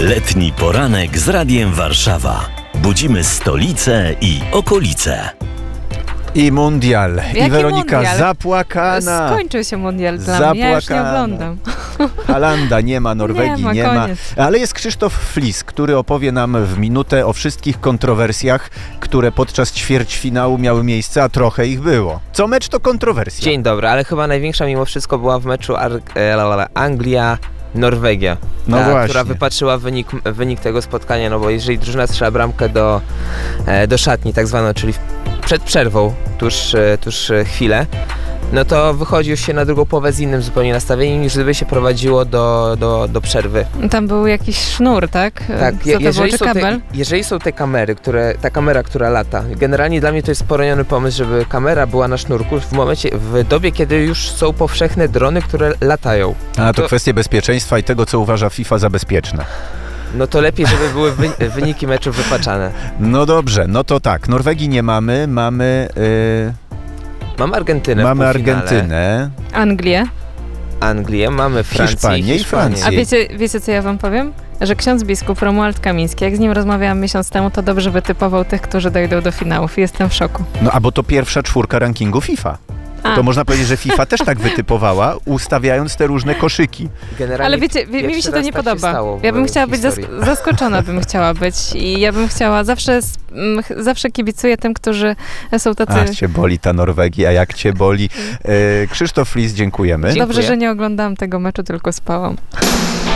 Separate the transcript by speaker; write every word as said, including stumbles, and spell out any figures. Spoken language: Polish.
Speaker 1: Letni poranek z Radiem Warszawa. Budzimy stolicę i okolice.
Speaker 2: I mundial.
Speaker 3: Jaki
Speaker 2: I Weronika
Speaker 3: mundial?
Speaker 2: zapłakana.
Speaker 3: Skończył się mundial dla
Speaker 2: Zapłakana.
Speaker 3: mnie, ja już nie oglądam.
Speaker 2: Halanda nie ma, Norwegii nie,
Speaker 3: Nie ma,
Speaker 2: ma.
Speaker 3: koniec.
Speaker 2: Ale jest Krzysztof Flis, który opowie nam w minutę o wszystkich kontrowersjach, które podczas ćwierćfinału miały miejsce, a trochę ich było. Co mecz to kontrowersja.
Speaker 4: Dzień dobry, ale chyba największa mimo wszystko była w meczu Ar- e, Anglia Norwegia,
Speaker 2: No
Speaker 4: ta,
Speaker 2: właśnie.
Speaker 4: która wypatrzyła wynik, wynik tego spotkania, no bo jeżeli drużyna strzela bramkę do, e, do szatni tak zwaną, czyli przed przerwą, tuż, e, tuż e, chwilę, no to wychodzi już się na drugą połowę z innym zupełnie nastawieniem, niż gdyby się prowadziło do, do, do przerwy.
Speaker 3: Tam był jakiś sznur, tak?
Speaker 4: Tak,
Speaker 3: Co
Speaker 4: je,
Speaker 3: to było,
Speaker 4: jeżeli,
Speaker 3: czy
Speaker 4: są te,
Speaker 3: kabel?
Speaker 4: jeżeli są te kamery, które, ta kamera, która lata, generalnie dla mnie to jest poroniony pomysł, żeby kamera była na sznurku w momencie, w dobie, kiedy już są powszechne drony, które latają.
Speaker 2: A to,
Speaker 4: to-
Speaker 2: kwestie bezpieczeństwa i tego, co uważa FIFA za bezpieczne.
Speaker 4: No to lepiej, żeby były wy, wyniki meczów wypaczane.
Speaker 2: No dobrze, no to tak, Norwegii nie mamy, mamy,
Speaker 4: Mamy
Speaker 2: yy,
Speaker 4: Argentynę
Speaker 2: mamy
Speaker 4: w półfinale,
Speaker 2: Argentynę,
Speaker 3: Anglię.
Speaker 4: Anglię, mamy Francję
Speaker 2: Hiszpanię
Speaker 4: i
Speaker 2: i
Speaker 4: Hiszpanię.
Speaker 2: Francję.
Speaker 3: A wiecie, wiecie, co ja wam powiem? Że ksiądz biskup Romuald Kamiński, jak z nim rozmawiałam miesiąc temu, to dobrze wytypował tych, którzy dojdą do finałów. Jestem w szoku.
Speaker 2: no a bo to pierwsza czwórka rankingu FIFA.
Speaker 3: A,
Speaker 2: To można powiedzieć, że FIFA też tak wytypowała, ustawiając te różne koszyki.
Speaker 4: Generalnie
Speaker 3: ale wiecie, mi, mi
Speaker 4: pierwszy
Speaker 3: się to
Speaker 4: raz
Speaker 3: nie
Speaker 4: tak
Speaker 3: podoba.
Speaker 4: stało w
Speaker 3: Ja bym chciała być
Speaker 4: historii.
Speaker 3: zask- zaskoczona, bym chciała być. I ja bym chciała, zawsze, s- m, ch- zawsze kibicuję tym, którzy są tacy...
Speaker 2: Ach, cię boli ta Norwegia, jak cię boli. E, Krzysztof Flis, dziękujemy.
Speaker 4: Dziękuję.
Speaker 3: Dobrze, że nie oglądałam tego meczu, tylko spałam.